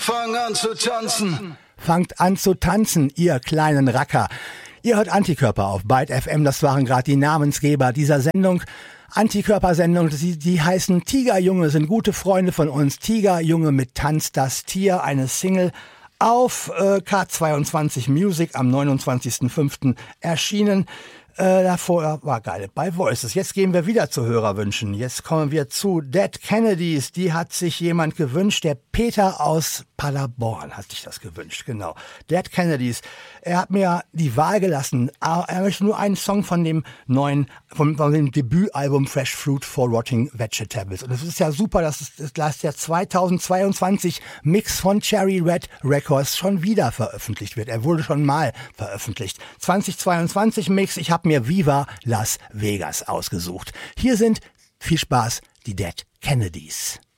Fang an zu tanzen. Fangt an zu tanzen, ihr kleinen Racker. Ihr hört Antikörper auf Byte FM, das waren gerade die Namensgeber dieser Sendung. Antikörpersendung, die heißen Tigerjunge, sind gute Freunde von uns. Tigerjunge mit Tanz das Tier, eine Single auf K22 Music am 29.05. erschienen. Davor war geil bei Voices. Jetzt gehen wir wieder zu Hörerwünschen. Jetzt kommen wir zu Dead Kennedys. Die hat sich jemand gewünscht. Der Peter aus Paderborn hat sich das gewünscht. Genau. Dead Kennedys. Er hat mir die Wahl gelassen. Er möchte nur einen Song von dem neuen, von dem Debütalbum Fresh Fruit for Rotting Vegetables. Und es ist ja super, dass der 2022 Mix von Cherry Red Records schon wieder veröffentlicht wird. Er wurde schon mal veröffentlicht. 2022 Mix. Ich habe mir Viva Las Vegas ausgesucht. Hier sind, viel Spaß, die Dead Kennedys.